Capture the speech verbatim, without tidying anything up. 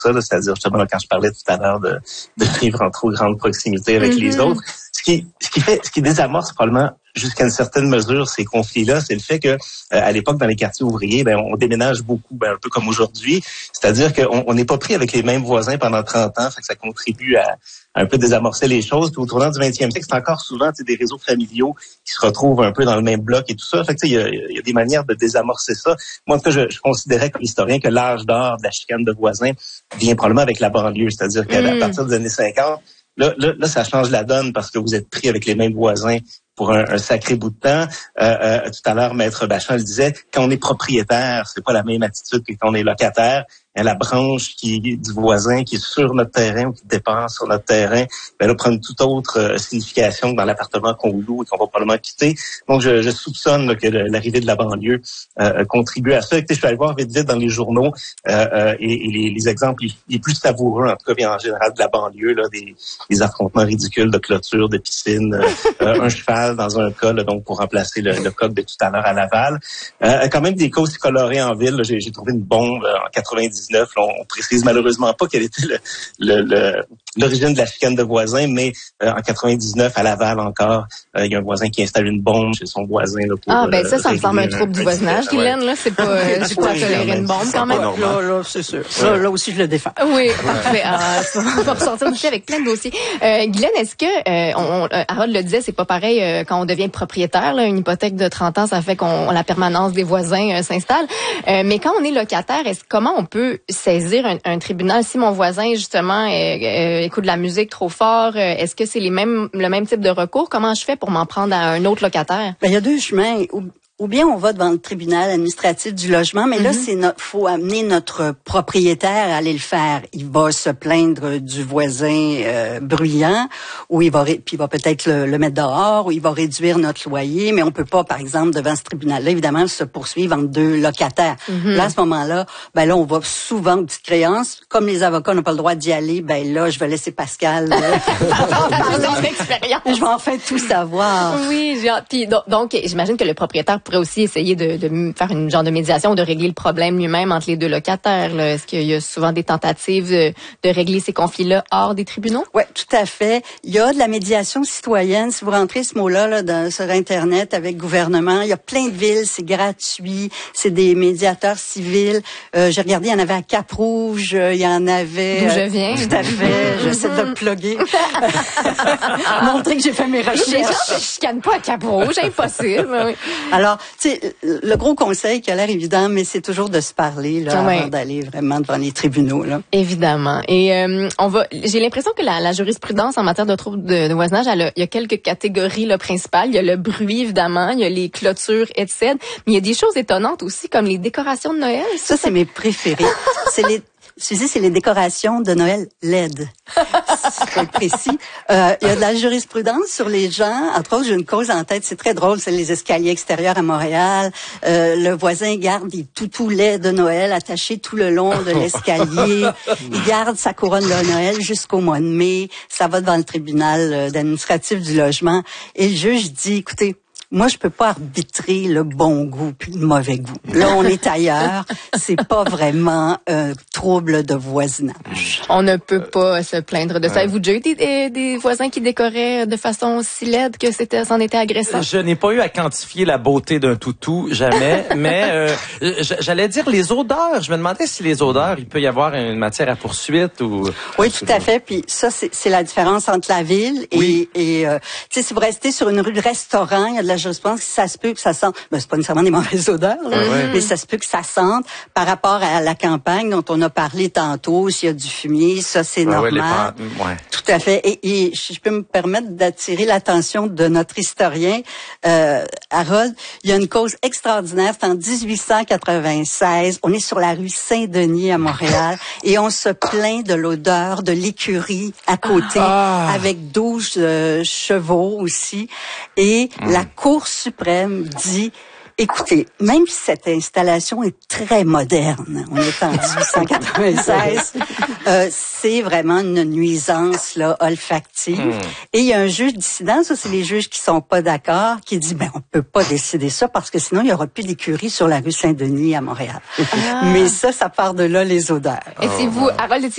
ça, là, c'est-à-dire justement là, quand je parlais tout à l'heure de, de vivre en trop grande proximité avec mm-hmm. les autres. Ce qui, ce qui fait, ce qui désamorce probablement jusqu'à une certaine mesure ces conflits-là, c'est le fait que euh, à l'époque dans les quartiers ouvriers, ben on déménage beaucoup, ben un peu comme aujourd'hui. C'est-à-dire qu'on on n'est pas pris avec les mêmes voisins pendant trente ans, fait que ça contribue à, à un peu désamorcer les choses. Puis au tournant du vingtième siècle, c'est encore souvent des réseaux familiaux qui se retrouvent un peu dans le même bloc et tout ça. Fait que il y a, y a des manières de désamorcer ça. Moi en tout cas, je, je considérais comme historien que l'âge d'or de la chicane de voisins vient probablement avec la banlieue, c'est-à-dire qu'à mmh. partir des années cinquante. Là, là, là, ça change la donne parce que vous êtes pris avec les mêmes voisins pour un, un sacré bout de temps. Euh, euh, tout à l'heure, Maître Bachand le disait, quand on est propriétaire, c'est pas la même attitude que quand on est locataire. Et la branche qui du voisin qui est sur notre terrain ou qui dépense sur notre terrain, ben là, prend une toute autre euh, signification que dans l'appartement qu'on loue et qu'on va probablement quitter. Donc, je, je soupçonne là, que le, l'arrivée de la banlieue euh, contribue à ça. Écoutez, je suis allé voir vite vite dans les journaux euh, euh, et, et les, les exemples les, les plus savoureux, en tout cas, bien en général, de la banlieue, là, des, des affrontements ridicules de clôture, de piscine, euh, un cheval dans un cas, là, donc pour remplacer le, le coq de tout à l'heure à Laval. Euh, quand même des causes colorées en ville. Là, j'ai, j'ai trouvé une bombe euh, en quatre-vingt-dix-neuf. Là, on précise malheureusement pas quelle était le, le, le, l'origine de la chicane de voisins, mais euh, en quatre-vingt-dix-neuf, à Laval encore, il euh, y a un voisin qui installe une bombe chez son voisin. Là, pour, ah, ben ça, ça euh, me semble un trouble du voisinage, Guylaine. Ouais. Là, c'est pas, euh, je peux pas tolérer une bombe quand même. Là, là, c'est sûr. Là, là aussi, je le défends. Oui, parfait. Ah, on va ressortir aussi avec plein de dossiers. Euh, Guylaine, est-ce que, euh, on, on, Harold le disait, c'est pas pareil euh, quand on devient propriétaire. Là, une hypothèque de trente ans, ça fait qu'on la permanence des voisins euh, s'installe. Euh, mais quand on est locataire, est-ce comment on peut saisir un, un tribunal si mon voisin justement euh, euh, écoute de la musique trop fort? Euh, est-ce que c'est les mêmes le même type de recours? Comment je fais pour m'en prendre à un autre locataire? Ben, il y a deux chemins. Ou, ou bien on va devant le tribunal administratif du logement, mais mm-hmm. là, c'est notre, faut amener notre propriétaire à aller le faire. Il va se plaindre du voisin euh, bruyant, ou il va, puis il va peut-être le, le mettre dehors, ou il va réduire notre loyer, mais on peut pas, par exemple, devant ce tribunal-là, évidemment, se poursuivre entre deux locataires. Mm-hmm. Là, à ce moment-là, ben là, on va souvent aux petites créances. Comme les avocats n'ont pas le droit d'y aller, ben là, je vais laisser Pascal. Pardon, expérience. Je vais enfin tout savoir. Oui, j'ai, puis donc, donc, j'imagine que le propriétaire pourrait aussi essayer de, de faire une genre de médiation, de régler le problème lui-même entre les deux locataires. Là. Est-ce qu'il y a souvent des tentatives de, de régler ces conflits-là hors des tribunaux? Oui, tout à fait. Il y a de la médiation citoyenne. Si vous rentrez ce mot-là là, dans, sur Internet avec gouvernement, il y a plein de villes, c'est gratuit, c'est des médiateurs civils. Euh, j'ai regardé, il y en avait à Cap-Rouge, il y en avait... D'où je viens. Tout à fait. J'essaie de le plugger. Montrer que j'ai fait mes recherches. Je chicane pas à Cap-Rouge, impossible. Oui. Alors, tu sais, le gros conseil qui a l'air évident, mais c'est toujours de se parler là, ouais. avant d'aller vraiment devant les tribunaux. Là. Évidemment. Et euh, on va. J'ai l'impression que la, la jurisprudence en matière de troubles de, de voisinage, elle a, il y a quelques catégories là, principales. Il y a le bruit, évidemment, il y a les clôtures, et cetera. Mais il y a des choses étonnantes aussi, comme les décorations de Noël. Ça, ça c'est mes préférés. C'est les Excusez, c'est les décorations de Noël L E D. C'est précis. Euh, il y a de la jurisprudence sur les gens. Entre autres, j'ai une cause en tête. C'est très drôle. C'est les escaliers extérieurs à Montréal. Euh, le voisin garde des toutous laids de Noël attachés tout le long de l'escalier. Il garde sa couronne de Noël jusqu'au mois de mai. Ça va devant le tribunal administratif du logement. Et le juge dit, écoutez, moi, je peux pas arbitrer le bon goût puis le mauvais goût. Là, on est ailleurs. C'est pas vraiment un trouble de voisinage. On ne peut pas se plaindre de ça. Avez-vous déjà eu des, des, des voisins qui décoraient de façon si laide que c'était, c'en était agressant? Je n'ai pas eu à quantifier la beauté d'un toutou, jamais. mais euh, j'allais dire les odeurs. Je me demandais si les odeurs, il peut y avoir une matière à poursuite ou... Oui, tout à fait. Puis ça, c'est, c'est la différence entre la ville et... Oui. et euh, tu sais, si vous restez sur une rue de restaurant, il y a de la je pense que ça se peut que ça sente, ben c'est pas nécessairement des mauvaises odeurs, là, mm-hmm. mais ça se peut que ça sente par rapport à la campagne dont on a parlé tantôt, s'il y a du fumier, ça c'est ouais, normal. Ouais, les... ouais. Tout à fait. Et, et je peux me permettre d'attirer l'attention de notre historien, euh, Harold, il y a une cause extraordinaire, c'est en dix-huit cent quatre-vingt-seize, on est sur la rue Saint-Denis à Montréal et on se plaint de l'odeur de l'écurie à côté, ah. avec douze euh, chevaux aussi, et mm. la Cour suprême dit, écoutez, même si cette installation est très moderne, on est en dix-huit cent quatre-vingt-seize, euh, c'est vraiment une nuisance là olfactive. Mm. Et il y a un juge dissident, ça c'est les juges qui sont pas d'accord, qui dit, ben on peut pas décider ça parce que sinon il y aura plus d'écurie sur la rue Saint-Denis à Montréal. Ah. Mais ça, ça part de là les odeurs. Et c'est vous, Harold,